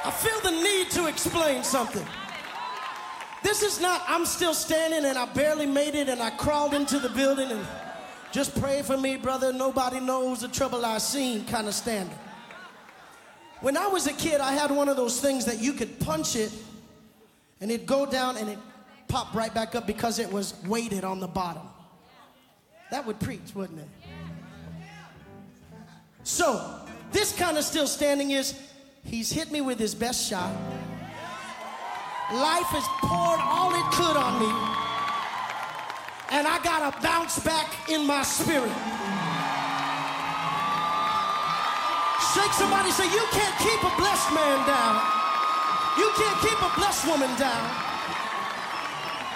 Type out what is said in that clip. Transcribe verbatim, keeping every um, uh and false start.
I feel the need to explain something. This is not, I'm still standing and I barely made it and I crawled into the building and just pray for me, brother, nobody knows the trouble I seen kind of standing. When I was a kid, I had one of those things that you could punch it and it'd go down and it popped right back up because it was weighted on the bottom. That would preach, wouldn't it? So, this kind of still standing is, he's hit me with his best shot. Life has poured all it could on me. And I got to bounce back in my spirit. Shake somebody, say, you can't keep a blessed man down. You can't keep a blessed woman down.